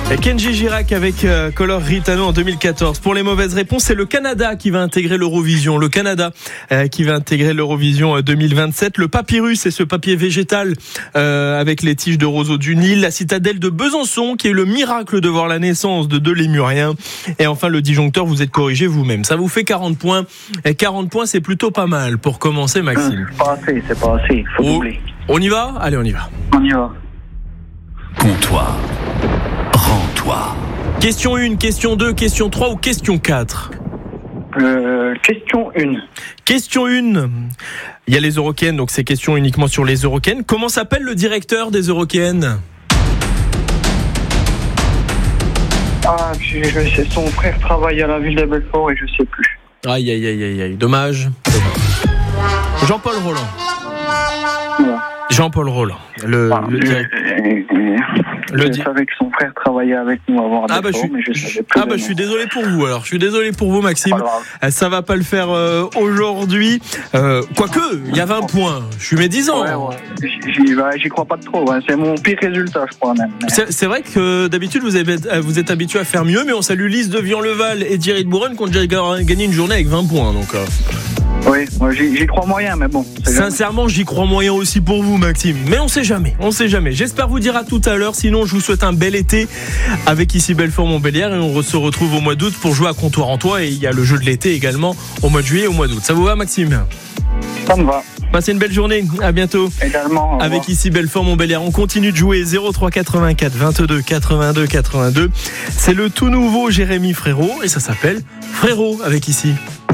Kenji Girac avec Color Ritano en 2014. Pour les mauvaises réponses, c'est le Canada qui va intégrer l'Eurovision. Le Canada qui va intégrer l'Eurovision 2027. Le papyrus, c'est ce papier végétal avec les tiges de roseau du Nil. La citadelle de Besançon, qui est le miracle de voir la naissance de deux lémuriens. Et enfin, le disjoncteur, vous êtes corrigé vous-même. Ça vous fait 40 points. Et 40 points, c'est plutôt pas mal pour commencer, Maxime. C'est pas assez. Faut doubler. On y va ? Allez, on y va. On y va. Comptoir. Rends-toi. Question 1, question 2, question 3 ou question 4 ? Question 1. Question 1. Il y a les Eurokéennes, donc c'est question uniquement sur les Eurokéennes. Comment s'appelle le directeur des Eurokéennes ? Ah, je sais, son frère travaille à la ville de Belfort et je sais plus. Aïe, aïe, aïe, aïe, aïe. Dommage. Jean-Paul Roland. Voilà. Jean-Paul Roland. Le je savais que son frère travaillait avec nous avant à Belfort, mais je savais plus. Je suis désolé pour vous. Alors, je suis désolé pour vous, Maxime. Ça va pas le faire aujourd'hui. Quoique, il y a 20 points. Je suis médisant. Ouais. J'y crois pas trop. Ouais. C'est mon pire résultat, je crois même. C'est vrai que d'habitude, vous êtes habitué à faire mieux, mais on salue Lise de Vian-Leval et Thierry de Bourren qui ont déjà gagné une journée avec 20 points. Donc, oui, moi j'y crois moyen, mais bon. Sincèrement, j'y crois moyen aussi pour vous, Maxime. Mais on sait jamais. J'espère vous dire à tout à l'heure. Sinon, je vous souhaite un bel été avec ici Belfort-Montbéliard et on se retrouve au mois d'août pour jouer à Comptoir en Toi. Et il y a le jeu de l'été également au mois de juillet et au mois d'août. Ça vous va, Maxime ? Ça me va. Passez une belle journée. À bientôt. Également. Avec ici Belfort-Montbéliard. On continue de jouer 03 84 22 82 82. C'est le tout nouveau Jérémy Frérot et ça s'appelle Frérot avec ici.